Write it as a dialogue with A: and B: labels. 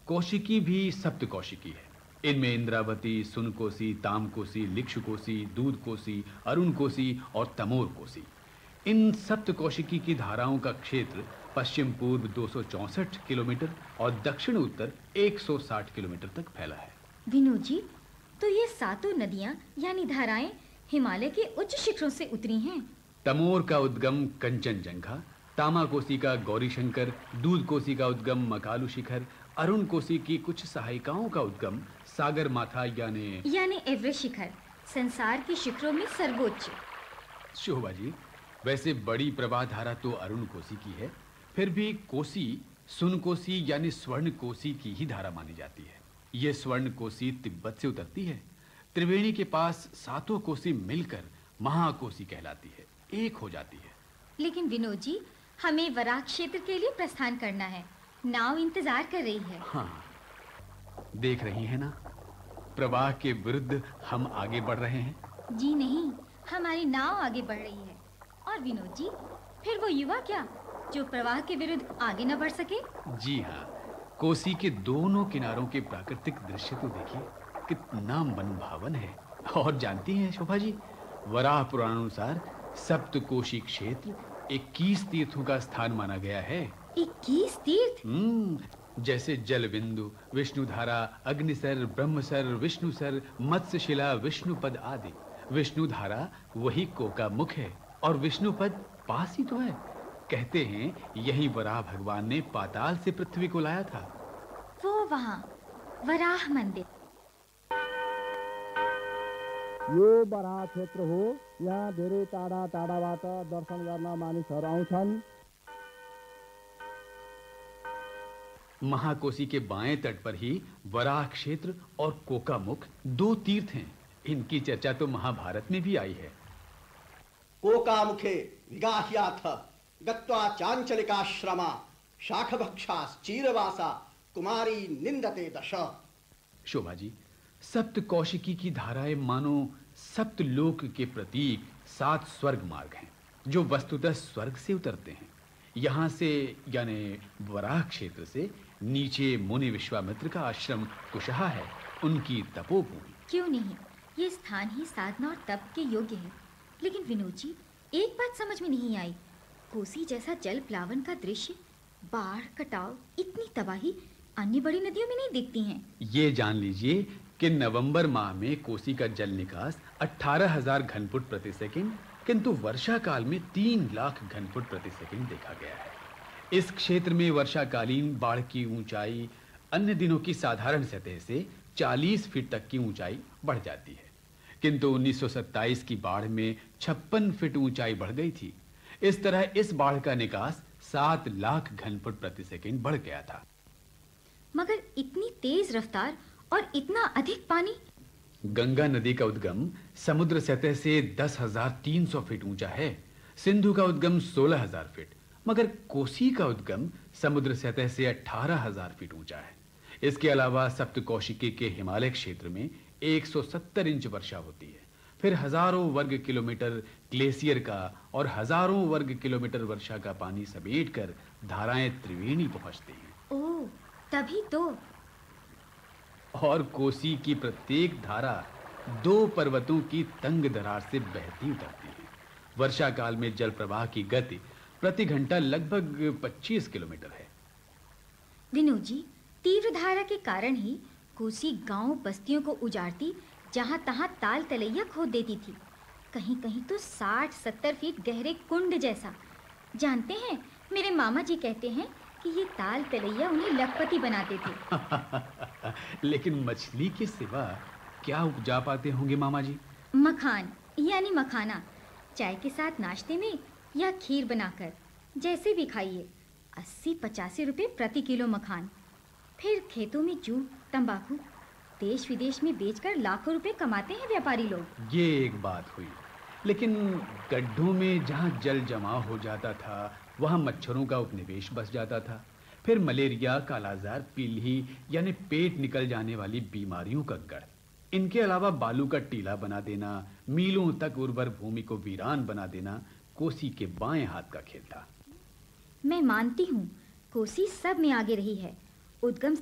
A: कौशिकी भी सप्तकौशिकी है। इनमें इंद्रावती, सुनकोसी, तामकोसी, लिक्षकोसी, दूधकोसी, अरुणकोसी और तमोरकोसी, इन सप्तकौशिकी की धाराओं का क्षेत्र पश्चिम पूर्व 264 किलोमीटर और दक्षिण उत्तर 160 किलोमीटर तक फैला है।
B: विनोद जी, तो ये सातों नदियां यानी धाराएं हिमालय के उच्च शिखरों से उतरी हैं।
A: तमोर का उद्गम कंचनजंगा, तामाकोसी का गौरीशंकर, दूधकोसी का उद्गम मकालू शिखर, अरुणकोसी की कुछ सहायिकाओं का उद्गम सागर माथा यानी
B: एवरेस्ट शिखर, संसार के शिखरों में सर्वोच्च।
A: शोभा जी, वैसे बड़ी प्रवाह धारा तो अरुणकोसी की है, फिर भी कोसी सुनकोसी यानी स्वर्णकोसी की ही धारा मानी जाती है। यह स्वर्णकोसी तिब्बत से उतरती है। त्रिवेणी के पास सातों कोसी मिलकर महाकोसी कहलाती है, एक हो जाती है।
B: लेकिन विनोद जी, हमें वराह क्षेत्र के लिए प्रस्थान करना है। नाव इंतजार कर रही है।
A: हाँ, देख रही हैं ना, प्रवाह के विरुद्ध हम आगे बढ़ रहे हैं।
B: जी नहीं, हमारी नाव आगे बढ़ रही है। और विनोद जी, फिर वो युवा क्या जो प्रवाह के विरुद्ध आगे न बढ़ सके? जी
A: हाँ, कोसी के दोनों किनारों के प्राकृतिक दृश्य तो देखिए, कितना मनभावन है। और जानती हैं शोभा जी, वराह पुराणानुसार सप्तकोशी क्षेत्र 21 तीर्थों का स्थान माना गया है।
B: 21 तीर्थ?
A: जैसे जलबिंदु, विष्णुधारा, अग्निसर, ब्रह्मसर, विष्णुसर, मत्स्यशिला, विष्णुपद आदि। विष्णुधारा वही कोका मुख है और विष्णुपद पास ही तो है। कहते हैं यही वराह भगवान ने पाताल से पृथ्वी को लाया था।
B: वो वहां वराह मंदिर।
C: यो वराह क्षेत्र हो। यहाँ धेरै टाढा टाढाबाट दर्शन गर्न मानिसहरू आउँछन्।
A: महाकोसी के बाएं तट पर ही वराह क्षेत्र और कोकामुख दो तीर्थ हैं। इनकी चर्चा तो महाभारत में भी आई है।
D: कोकामुखे विगाह्याथ गत्वा चांचलिकाश्रमा शाखभक्षाश्चीरवासा कुमारी निंदते दश।
A: शोभा जी, सप्तकौशिकी की धाराएं मानो सप्तलोक के प्रतीक 7 स्वर्ग मार्ग हैं, जो वस्तुतः स्वर्ग से उतरते हैं। यहाँ से यानी वराह क्षेत्र से नीचे मुनि विश्वामित्र का आश्रम कुशहा है, उनकी तपोभूमि।
B: क्यों नहीं, ये स्थान ही साधना और तप के योग्य है। लेकिन विनोद जी, एक बात समझ में नहीं आई। कोसी जैसा जल प्लावन का दृश्य, बाढ़, कटाव, इतनी तबाही अन्य बड़ी नदियों में नहीं दिखती हैं।
A: ये जान लीजिए कि नवंबर माह में कोसी का जल निकास 18,000 घनफुट प्रति सेकंड, किंतु वर्षा काल में 3 लाख घनफुट प्रति सेकंड देखा गया है। इस क्षेत्र में वर्षाकालीन बाढ़ की ऊंचाई अन्य दिनों की साधारण सतह से 40 फीट तक की ऊंचाई बढ़ जाती है, किंतु 1927 की बाढ़ में 56 फीट ऊंचाई बढ़ गई थी। इस तरह इस बाढ़ का निकास 7 लाख घनफुट प्रति सेकंड बढ़ गया था।
B: मगर इतनी तेज रफ्तार और इतना अधिक पानी?
A: गंगा नदी का उद्गम समुद्र सतह से 10,300 फीट ऊंचा है। सिंधु का उद्गम 16,000 फीट, मगर कोसी का उद्गम समुद्र सतह से 18,000 फीट ऊंचा है। इसके अलावा सप्तकौशिकी के हिमालय क्षेत्र में 170 इंच वर्षा होती है। फिर हजारों वर्ग किलोमीटर ग्लेशियर का और हजारों वर्ग किलोमीटर वर्षा का पानी समेटकर धाराएं त्रिवेणी पहुंचती हैं।
B: ओह, तभी तो।
A: और कोसी की प्रत्येक धारा 2 पर्वतों की तंग दरार से बहती उतरती है। वर्षा काल में जल प्रवाह की गति प्रति घंटा लगभग 25 किलोमीटर है।
B: विनोद जी, तीव्र धारा के कारण ही कोसी गांव बस्तियों को उजाड़ती, जहां तहां ताल तलैया खोद देती थी। कहीं कहीं तो 60-70 फीट गहरे कुंड जैसा। जानते हैं, मेरे मामा जी कहते हैं कि ये ताल तलैया उन्हें लखपति बनाते थे।
A: लेकिन मछली के सिवा क्या उपजा पाते होंगे मामा जी?
B: मखान यानी मखाना, चाय के साथ नाश्ते में या खीर बनाकर, जैसे भी खाइए। 80-85 रुपए प्रति किलो मखान। फिर खेतों में जूट, तंबाकू, देश विदेश में बेचकर लाखों रुपए कमाते हैं व्यापारी लोग।
A: ये एक बात हुई। लेकिन गड्ढों में जहां जल जमा हो जाता था, वहां मच्छरों का उपनिवेश बस जाता था। फिर मलेरिया, कालाजार, पीली यानी पेट निकल जाने वाली बीमारियों का गढ़। इनके अलावा बालू का टीला बना देना, मीलों तक उर्वर भूमि को वीरान बना देना कोसी के बाएं हाथ का खेल था।
B: मैं मानती हूँ, कोसी सब में आगे रही है। उद्गम